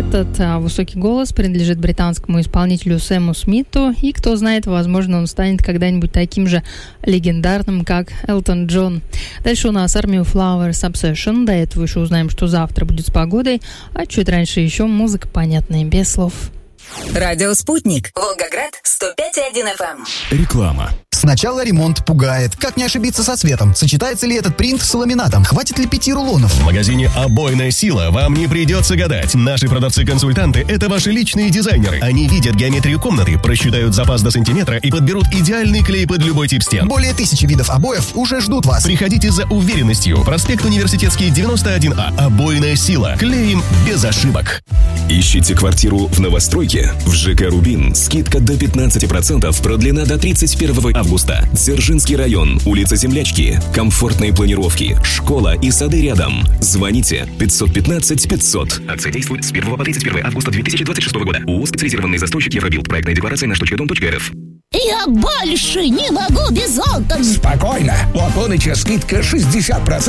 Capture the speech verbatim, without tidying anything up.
Этот а, высокий голос принадлежит британскому исполнителю Сэму Смиту, и кто знает, возможно, он станет когда-нибудь таким же легендарным, как Элтон Джон. Дальше у нас Army of Flowers Obsession. До этого еще узнаем, что завтра будет с погодой, а чуть раньше еще музыка понятная, без слов. Радио «Спутник». Волгоград, сто пять и один эф эм. Реклама. Сначала ремонт пугает. Как не ошибиться со цветом? Сочетается ли этот принт с ламинатом? Хватит ли пяти рулонов? В магазине «Обойная сила» вам не придется гадать. Наши продавцы-консультанты – это ваши личные дизайнеры. Они видят геометрию комнаты, просчитают запас до сантиметра и подберут идеальный клей под любой тип стен. Более тысячи видов обоев уже ждут вас. Приходите за уверенностью. Проспект Университетский, девяносто один А. «Обойная сила». Клеим без ошибок. Ищите квартиру в новостройке? В ЖК «Рубин» скидка до пятнадцати процентов продлена до тридцать первого августа. Дзержинский район, улица Землячки. Комфортные планировки, школа и сады рядом. Звоните пятьсот пятнадцать пятьсот. Акция действует с первого по тридцать первое августа две тысячи двадцать шестого года. ООО «Специализированный застройщик Евробилд». Проектная декларация на штучкадом точка эр эф. Я больше не могу без алкоголя. Спокойно. У Аполлоныча скидка шестьдесят процентов.